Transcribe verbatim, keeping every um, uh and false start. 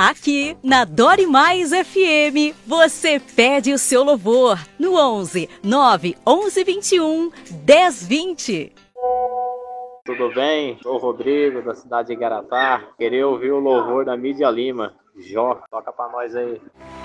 Aqui na Dore Mais F M, você pede o seu louvor no onze, nove onze vinte e um, dez vinte. Tudo bem? Sou o Rodrigo, da cidade de Igaratá. Queria ouvir o louvor da Mídia Lima. Jó, toca pra nós aí.